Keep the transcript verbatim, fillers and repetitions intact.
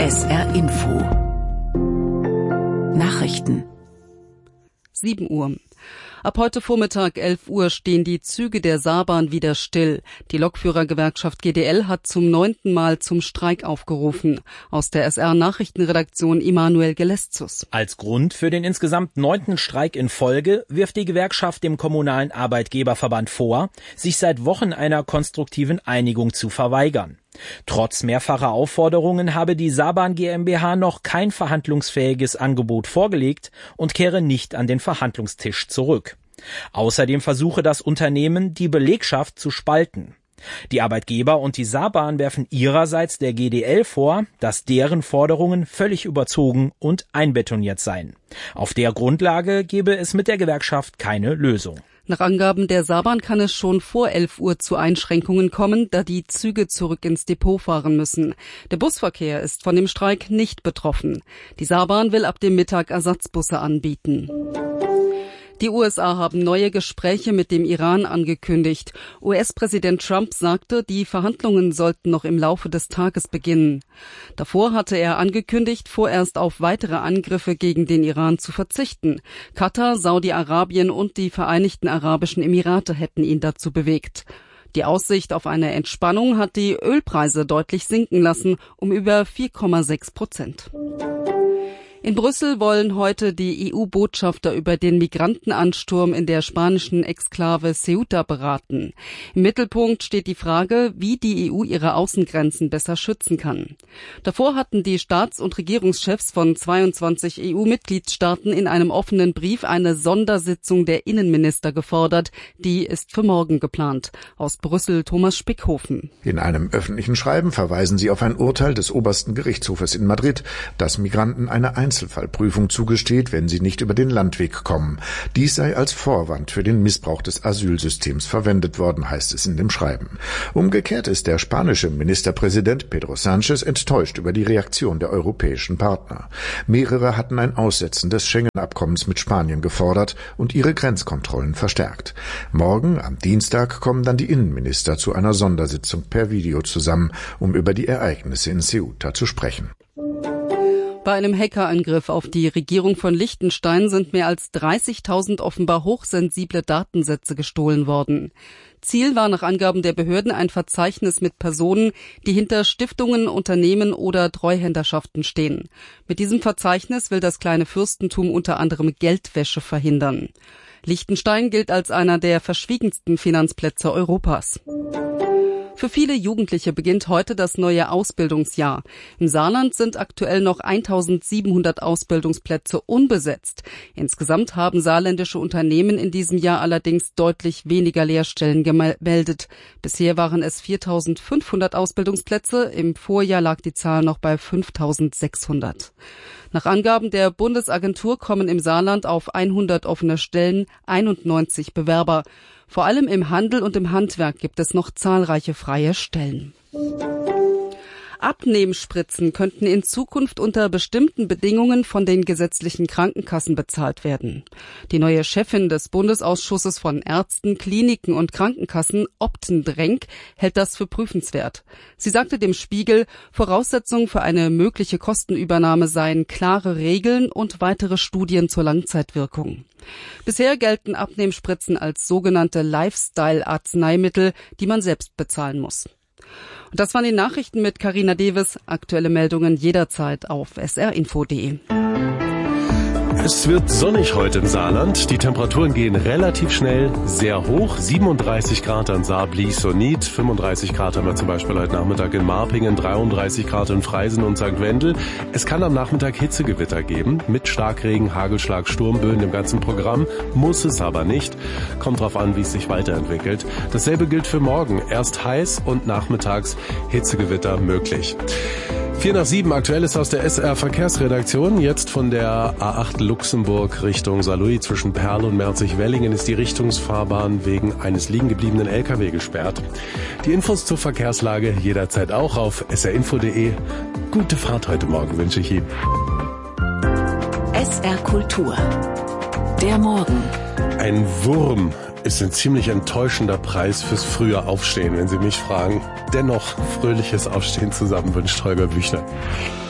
S R Info Nachrichten. sieben Uhr. Ab heute Vormittag elf Uhr stehen die Züge der Saarbahn wieder still. Die Lokführergewerkschaft G D L hat zum neunten Mal zum Streik aufgerufen. Aus der S R-Nachrichtenredaktion Immanuel Geleszus. Als Grund für den insgesamt neunten Streik in Folge wirft die Gewerkschaft dem kommunalen Arbeitgeberverband vor, sich seit Wochen einer konstruktiven Einigung zu verweigern. Trotz mehrfacher Aufforderungen habe die Saarbahn GmbH noch kein verhandlungsfähiges Angebot vorgelegt und kehre nicht an den Verhandlungstisch zurück. Außerdem versuche das Unternehmen, die Belegschaft zu spalten. Die Arbeitgeber und die Saarbahn werfen ihrerseits der G D L vor, dass deren Forderungen völlig überzogen und einbetoniert seien. Auf der Grundlage gebe es mit der Gewerkschaft keine Lösung. Nach Angaben der Saarbahn kann es schon vor elf Uhr zu Einschränkungen kommen, da die Züge zurück ins Depot fahren müssen. Der Busverkehr ist von dem Streik nicht betroffen. Die Saarbahn will ab dem Mittag Ersatzbusse anbieten. Die U S A haben neue Gespräche mit dem Iran angekündigt. U S-Präsident Trump sagte, die Verhandlungen sollten noch im Laufe des Tages beginnen. Davor hatte er angekündigt, vorerst auf weitere Angriffe gegen den Iran zu verzichten. Katar, Saudi-Arabien und die Vereinigten Arabischen Emirate hätten ihn dazu bewegt. Die Aussicht auf eine Entspannung hat die Ölpreise deutlich sinken lassen, um über vier Komma sechs Prozent. In Brüssel wollen heute die E U-Botschafter über den Migrantenansturm in der spanischen Exklave Ceuta beraten. Im Mittelpunkt steht die Frage, wie die E U ihre Außengrenzen besser schützen kann. Davor hatten die Staats- und Regierungschefs von zweiundzwanzig E U-Mitgliedstaaten in einem offenen Brief eine Sondersitzung der Innenminister gefordert. Die ist für morgen geplant. Aus Brüssel Thomas Spickhofen. In einem öffentlichen Schreiben verweisen sie auf ein Urteil des obersten Gerichtshofes in Madrid, das Migranten eine Einzelfallprüfung zugesteht, wenn sie nicht über den Landweg kommen. Dies sei als Vorwand für den Missbrauch des Asylsystems verwendet worden, heißt es in dem Schreiben. Umgekehrt ist der spanische Ministerpräsident Pedro Sánchez enttäuscht über die Reaktion der europäischen Partner. Mehrere hatten ein Aussetzen des Schengen-Abkommens mit Spanien gefordert und ihre Grenzkontrollen verstärkt. Morgen, am Dienstag, kommen dann die Innenminister zu einer Sondersitzung per Video zusammen, um über die Ereignisse in Ceuta zu sprechen. Bei einem Hackerangriff auf die Regierung von Liechtenstein sind mehr als dreißigtausend offenbar hochsensible Datensätze gestohlen worden. Ziel war nach Angaben der Behörden ein Verzeichnis mit Personen, die hinter Stiftungen, Unternehmen oder Treuhänderschaften stehen. Mit diesem Verzeichnis will das kleine Fürstentum unter anderem Geldwäsche verhindern. Liechtenstein gilt als einer der verschwiegensten Finanzplätze Europas. Für viele Jugendliche beginnt heute das neue Ausbildungsjahr. Im Saarland sind aktuell noch eintausendsiebenhundert Ausbildungsplätze unbesetzt. Insgesamt haben saarländische Unternehmen in diesem Jahr allerdings deutlich weniger Lehrstellen gemeldet. Bisher waren es viertausendfünfhundert Ausbildungsplätze, im Vorjahr lag die Zahl noch bei fünftausendsechshundert. Nach Angaben der Bundesagentur kommen im Saarland auf hundert offene Stellen einundneunzig Bewerber. Vor allem im Handel und im Handwerk gibt es noch zahlreiche freie Stellen. Abnehmspritzen könnten in Zukunft unter bestimmten Bedingungen von den gesetzlichen Krankenkassen bezahlt werden. Die neue Chefin des Bundesausschusses von Ärzten, Kliniken und Krankenkassen, Opten Drenk, hält das für prüfenswert. Sie sagte dem Spiegel, Voraussetzung für eine mögliche Kostenübernahme seien klare Regeln und weitere Studien zur Langzeitwirkung. Bisher gelten Abnehmspritzen als sogenannte Lifestyle-Arzneimittel, die man selbst bezahlen muss. Und das waren die Nachrichten mit Carina Deves. Aktuelle Meldungen jederzeit auf s r info punkt d e. Es wird sonnig heute im Saarland. Die Temperaturen gehen relativ schnell sehr hoch. siebenunddreißig Grad an Saarblies-Sonit, fünfunddreißig Grad haben wir zum Beispiel heute Nachmittag in Marpingen, dreiunddreißig Grad in Freisen und Sankt Wendel. Es kann am Nachmittag Hitzegewitter geben, mit Starkregen, Hagelschlag, Sturmböen im ganzen Programm. Muss es aber nicht. Kommt drauf an, wie es sich weiterentwickelt. Dasselbe gilt für morgen. Erst heiß und nachmittags Hitzegewitter möglich. Vier nach sieben, Aktuelles aus der S R-Verkehrsredaktion. Jetzt von der A acht Luxemburg Richtung Saarlouis zwischen Perl und Merzig-Wellingen ist die Richtungsfahrbahn wegen eines liegen gebliebenen L K W gesperrt. Die Infos zur Verkehrslage jederzeit auch auf s r info punkt d e. Gute Fahrt heute Morgen wünsche ich Ihnen. S R Kultur. Der Morgen. Ein Wurm ist ein ziemlich enttäuschender Preis fürs frühe Aufstehen, wenn Sie mich fragen. Dennoch fröhliches Aufstehen zusammen wünscht Holger Büchner.